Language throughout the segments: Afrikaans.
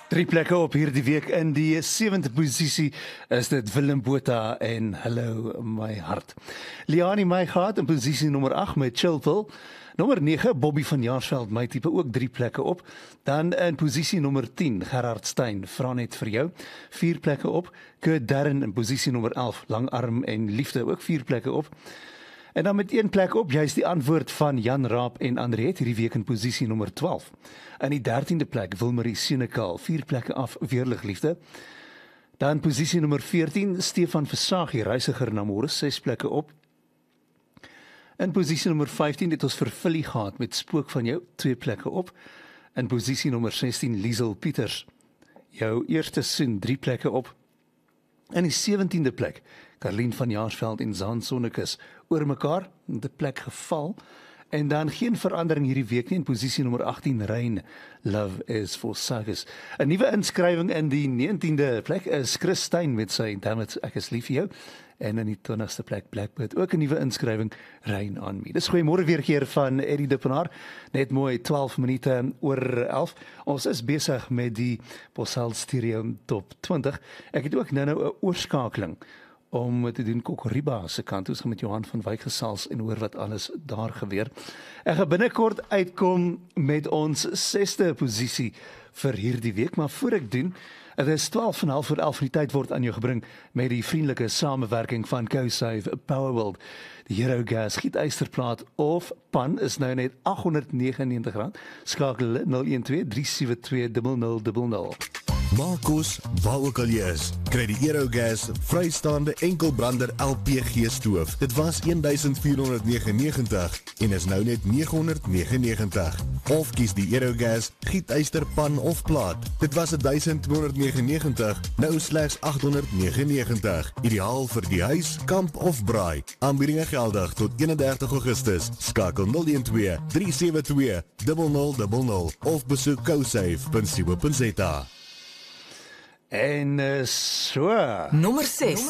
Drie plekke op hierdie week in die 7de posisie is dit Willem Botha en Hallo My Hart. Liani My Gehad in posisie nommer 8 met Chillville. Nommer 9 Bobby van Jaarsveld, my tipe, ook 3 plekke op. Dan in posisie nommer 10 Gerard Stein, Vra net vir jou, 4 plekke op. Kurt Darren in posisie nommer 11 Langarm en Liefde, ook 4 plekke op. En dan met 1 plek op, juist die antwoord van Jan Raap en Andriet hierdie week in posisie nommer 12. In die 13de plek Wilmarie Senekal, 4 plekke af, Weerlig Liefde. Dan posisie nommer 14 Stefan Versagie, Reisiger na Môre, 6 plekke op. In posisie nommer 15 het ons vir Philly gehad met Spook van jou, 2 plekke op. In posisie nommer 16 Liesel Pieters, jou eerste soen, 3 plekke op. In die 17de plek Karlien van Jaarsveld en Zaan Sonnekus, oor mekaar, die plek geval. En dan geen verandering hierdie week nie, in posisie nommer 18 Rein, Love is for Sagas. 'n Nuwe inskrywing in die 19de plek is Chris Stein met sy Dammit, ek is lief vir jou. En in die 20ste plek Blackbird, ook 'n nuwe inskrywing, Rain on Me. Dis goeiemôre weer keer van Eddie Dippenaar, net mooi 12 minute oor 11. Ons is besig met die Bosal Stereo Top 20. Ek het ook nou 'n oorskakeling om te doen Kokoriba se kant. Ons gaan met Johan van Wyk gesels en hoor wat alles daar gebeur. Ek gaan binnekort uitkom met ons 6de posisie vir hierdie week, maar voor ek doen, dit is 12:30 voor 11 die tyd word aan jou gebring met die vriendelike samewerking van GoSave Powerworld. Die Hero Gas gietysterplaat of pan is nou net R899. Skakel 012 372 0000. Maak kos waar ook al jy is. Kry die Aerogas vrystaande enkelbrander LPG stoof. Dit was R1499 en is nou net R999. Of kies die Aerogas gietyster pan of plaat. Dit was R1299, nou slegs R899. Ideaal vir die huis, kamp of braai. Aanbiedinge geldig tot 31 Augustus. Skakel 012 372 0000 of besoek gosave.co.za. En so. Nommer 6.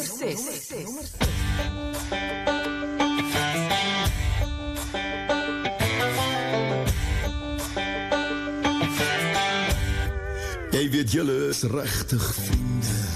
Jy weet julle is regtig vriende.